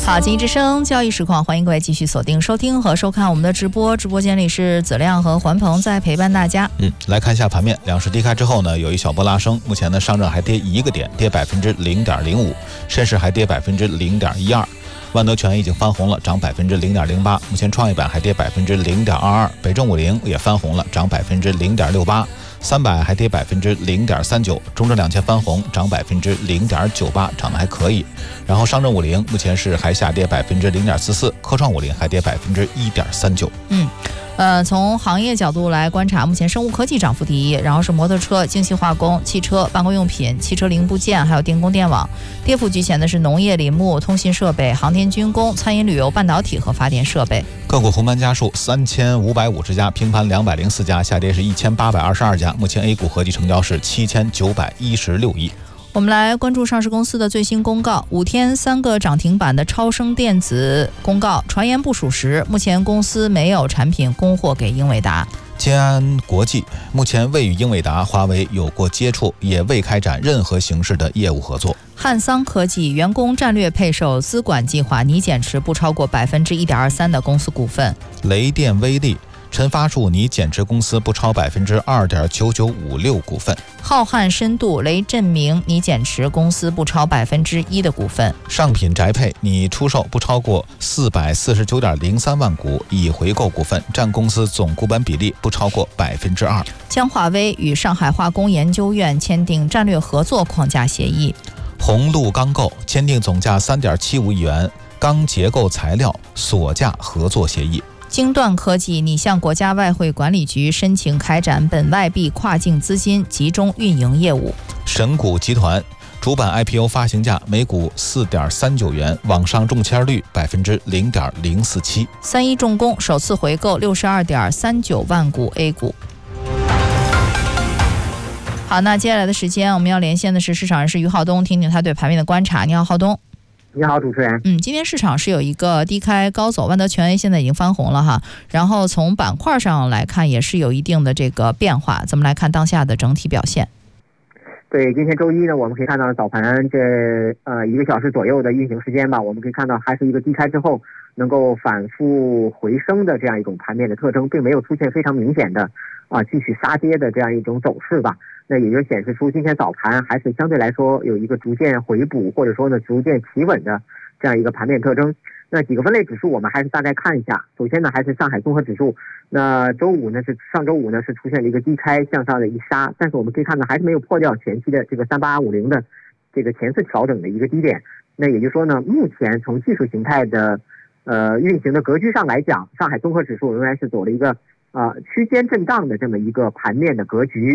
好，经济之声交易实况，欢迎各位继续锁定收听和收看我们的直播。直播间里是子亮和环鹏在陪伴大家。 来看一下盘面，两市低开之后呢，有一小波拉升。目前呢，上证还跌1个点，跌0.05%，深市还跌0.12%。万德全已经翻红了，涨0.08%。目前创业板还跌0.22%，北证50也翻红了，涨0.68%。300还跌0.39%，中证2000翻红，涨0.98%，涨得还可以。然后上证50目前是还下跌0.44%，科创50还跌1.39%。 从行业角度来观察，目前生物科技涨幅第一，然后是摩托车、精细化工、汽车、办公用品、汽车零部件，还有电工电网。跌幅居前的是农业林牧、通信设备、航天军工、餐饮旅游、半导体和发电设备。 个股红盘家数3550家，平盘204家，下跌是1822家。目前 A 股合计成交是7916亿。 我们来关注上市公司的最新公告，5天3个涨停板的超生电子公告，传言不属实，目前公司没有产品供货给英伟达。 建安国际目前未与英伟达、华为有过接触，也未开展任何形式的业务合作。 汉桑科技员工战略配售资管计划拟减持不超过1.23%的公司股份。 雷电微粒陈发数拟减持公司不超2.9956%股份。 浩瀚深度雷振明拟减持公司不超1%的股份。 上品宅配拟出售不超过449.03万股已回购股份，占公司总股本比例不超过2%。 江华威与上海化工研究院签订战略合作框架协议。 鸿陆钢构签订总价3.75亿元钢结构材料锁价合作协议。 精段科技拟向国家外汇管理局申请开展本外币跨境资金集中运营业务。 神谷集团主板 IPO 发行价每股4.39元，网上中签率0.047%。 三一重工首次回购62.39万股 A 股。好，那接下来的时间我们要连线的是市场人士于浩东，听听他对盘面的观察。你好，浩东。 你好，主持人。 今天市场是有一个低开高走，万德全 A 现在已经翻红了哈。然后从板块上来看，也是有一定的这个变化。怎么来看当下的整体表现？ 对，今天周一呢，我们可以看到早盘这1个小时左右的运行时间吧，我们可以看到还是一个低开之后能够反复回升的这样一种盘面的特征，并没有出现非常明显的继续杀跌的这样一种走势吧。那也就显示出今天早盘还是相对来说有一个逐渐回补，或者说呢逐渐企稳的这样一个盘面特征。那几个分类指数我们还是大概看一下。首先呢还是上海综合指数，那上周五呢是出现了一个低开向上的一杀，但是我们可以看到还是没有破掉前期的这个3850的这个前次调整的一个低点。那也就是说呢，目前从技术形态的运行的格局上来讲，上海综合指数仍然是走了一个区间震荡的这么一个盘面的格局。